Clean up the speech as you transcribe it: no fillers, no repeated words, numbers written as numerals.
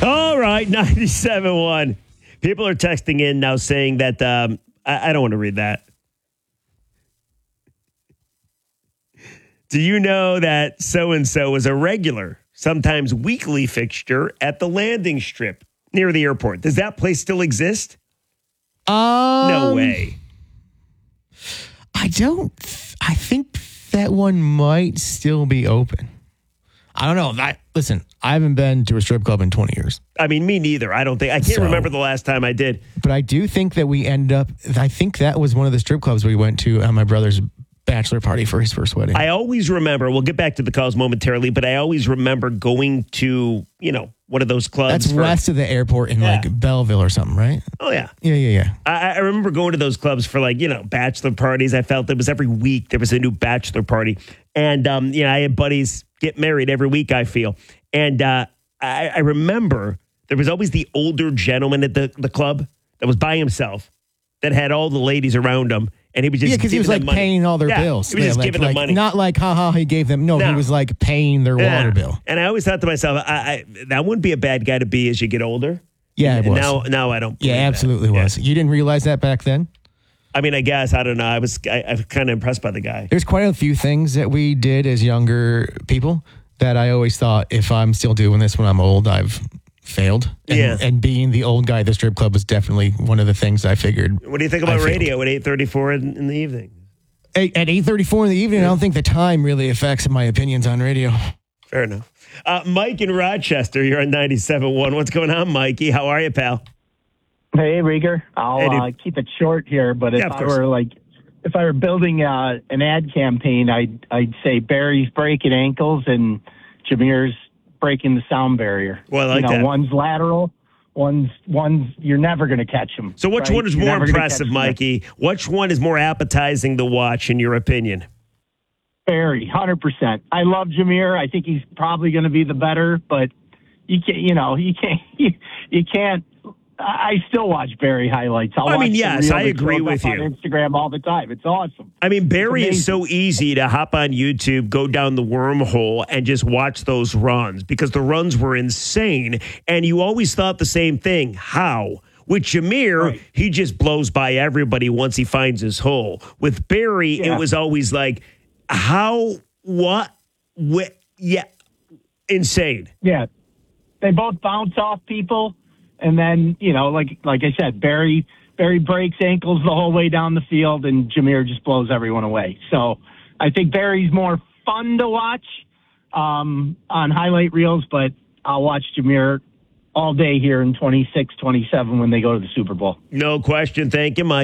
All right, 97.1. People are texting in now saying that I don't want to read that. Do you know that so-and-so is a regular, sometimes weekly fixture at the landing strip near the airport? Does that place still exist? No way. I think that one might still be open. I don't know. Listen, I haven't been to a strip club in 20 years. I mean, me neither. I can't remember the last time I did. But I do think that I think that was one of the strip clubs we went to at my brother's bachelor party for his first wedding. I always remember, we'll get back to the calls momentarily, but I always remember going to, one of those clubs. That's west of the airport in like Belleville or something, right? Oh, yeah. Yeah. I remember going to those clubs for bachelor parties. I felt it was every week there was a new bachelor party. And, I had buddies get married every week, I feel. And I remember there was always the older gentleman at the club that was by himself that had all the ladies around him. And he was just because he was like paying all their bills. He was just giving them money. Not like, haha, he gave them. No, he was like paying their water bill. And I always thought to myself, that wouldn't be a bad guy to be as you get older. Yeah, it was. Now I don't. Yeah, absolutely was. You didn't realize that back then? I mean, I guess, I don't know. I was kind of impressed by the guy. There's quite a few things that we did as younger people that I always thought, if I'm still doing this when I'm old, I've failed. And being the old guy at the strip club was definitely one of the things I figured. What do you think about radio at 8:34 in the evening? At 8:34 in the evening, I don't think the time really affects my opinions on radio. Fair enough. Mike in Rochester, you're on 97.1. What's going on, Mikey? How are you, pal? Hey, Rieger. I'll keep it short here, but if I were building an ad campaign, I'd say Barry's breaking ankles and Jameer's breaking the sound barrier. Well, I like that. One's lateral, one's you're never going to catch him. So which one is more impressive, Mikey? Which one is more appetizing to watch, in your opinion? Barry, 100%. I love Jameer. I think he's probably going to be the better, but you can't. I still watch Barry highlights. I agree with you. On Instagram all the time. It's awesome. I mean, Barry is so easy to hop on YouTube, go down the wormhole, and just watch those runs because the runs were insane. And you always thought the same thing. How? With Jameer, he just blows by everybody once he finds his hole. With Barry, it was always like, how, what, insane. Yeah. They both bounce off people. And then, like I said, Barry breaks ankles the whole way down the field, and Jameer just blows everyone away. So I think Barry's more fun to watch on highlight reels, but I'll watch Jameer all day here in 26, 27 when they go to the Super Bowl. No question. Thank you, Mike.